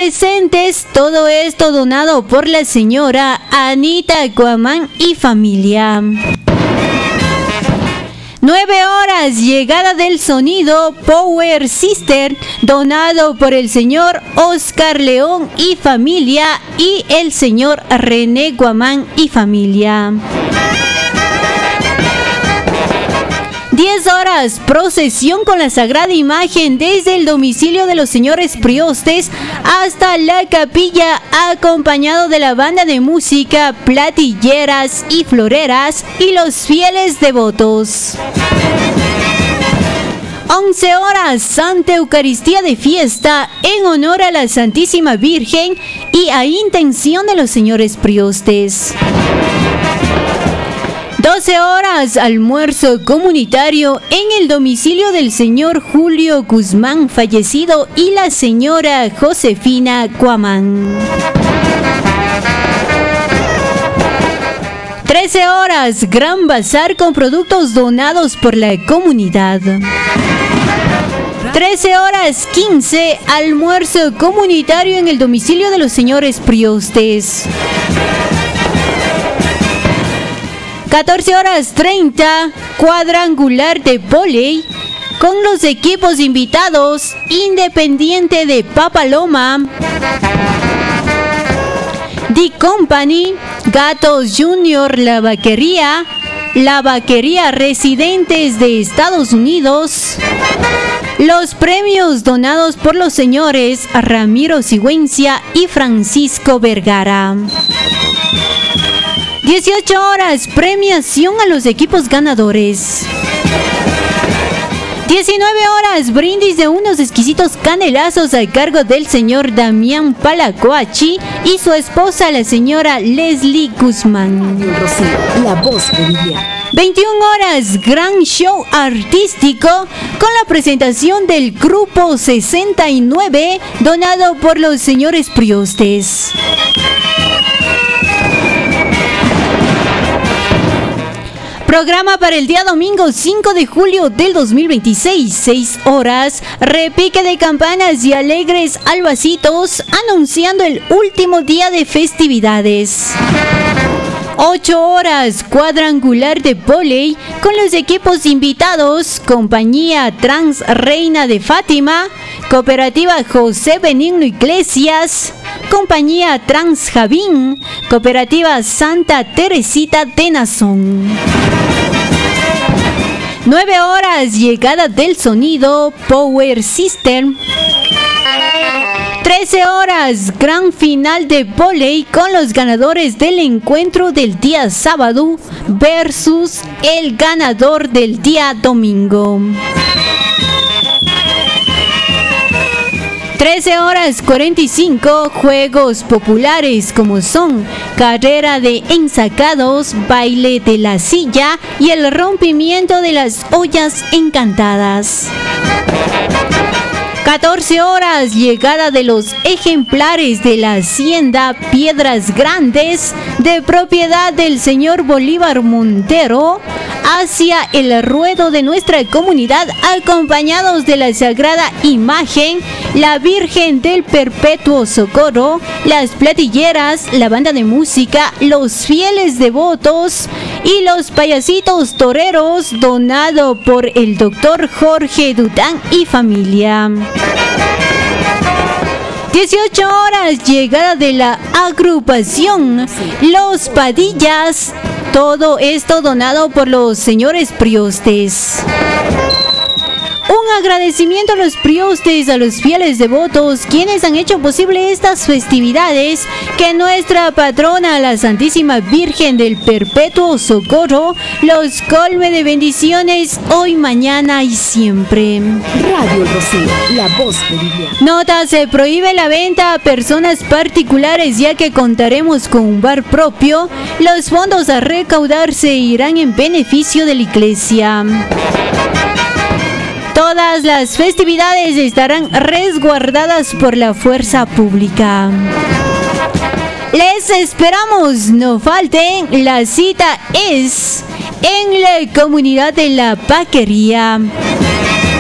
presentes, todo esto donado por la señora Anita Cuamán y familia. 9:00, llegada del sonido Power Sister, donado por el señor Oscar León y familia y el señor René Guamán y familia. 10:00, procesión con la Sagrada Imagen desde el domicilio de los señores priostes hasta la capilla, acompañado de la banda de música, platilleras y floreras y los fieles devotos. 11:00, Santa Eucaristía de fiesta en honor a la Santísima Virgen y a intención de los señores priostes. 12:00, almuerzo comunitario en el domicilio del señor Julio Guzmán fallecido y la señora Josefina Cuamán. 13:00, gran bazar con productos donados por la comunidad. 13:15, almuerzo comunitario en el domicilio de los señores priostes. 14:30, cuadrangular de vóley con los equipos invitados: Independiente de Papaloma, The Company, Gatos Junior, La Vaquería Residentes de Estados Unidos. Los premios donados por los señores Ramiro Sigüencia y Francisco Vergara. 18:00, premiación a los equipos ganadores. 19:00, brindis de unos exquisitos canelazos a cargo del señor Damián Palacoachi y su esposa, la señora Leslie Guzmán. La voz de Lidia. 21:00, gran show artístico con la presentación del Grupo 69, donado por los señores priostes. Programa para el día domingo 5 de julio del 2026, 6:00, repique de campanas y alegres albacitos anunciando el último día de festividades. 8:00, cuadrangular de vóley con los equipos invitados: Compañía Trans Reina de Fátima, Cooperativa José Benigno Iglesias, Compañía Trans Javín, Cooperativa Santa Teresita de Nazón. 9:00, llegada del sonido Power System. 13:00, gran final de vóley con los ganadores del encuentro del día sábado versus el ganador del día domingo. 13:45, juegos populares como son carrera de ensacados, baile de la silla y el rompimiento de las ollas encantadas. 14:00, llegada de los ejemplares de la hacienda Piedras Grandes, de propiedad del señor Bolívar Montero, hacia el ruedo de nuestra comunidad, acompañados de la Sagrada Imagen, la Virgen del Perpetuo Socorro, las platilleras, la banda de música, los fieles devotos y los payasitos toreros, donado por el doctor Jorge Dután y familia. 18:00, llegada de la agrupación Los Padillas, todo esto donado por los señores priostes. Un agradecimiento a los priostes, a los fieles devotos, quienes han hecho posible estas festividades, que nuestra patrona, la Santísima Virgen del Perpetuo Socorro, los colme de bendiciones hoy, mañana y siempre. Radio El Rocío, la voz de Lidia. Nota: se prohíbe la venta a personas particulares, ya que contaremos con un bar propio. Los fondos a recaudarse irán en beneficio de la iglesia. Todas las festividades estarán resguardadas por la fuerza pública. Les esperamos, no falten. La cita es en la comunidad de La Vaquería.